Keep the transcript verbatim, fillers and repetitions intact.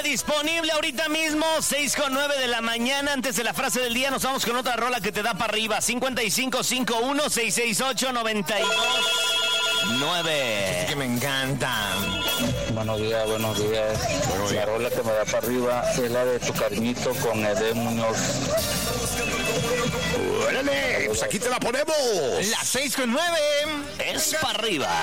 disponible ahorita mismo, seis con nueve de la mañana. Antes de la frase del día, nos vamos con otra rola que te da para arriba. cincuenta y cinco cincuenta y uno, seiscientos sesenta y ocho, noventa y dos nueve. Sí que me encanta. Buenos días, buenos días. Buenos días. La rola que me da para arriba es la de Tu Cariñito con Edén Muñoz. ¡Órale! Pues aquí te la ponemos. Las seis con nueve es para arriba.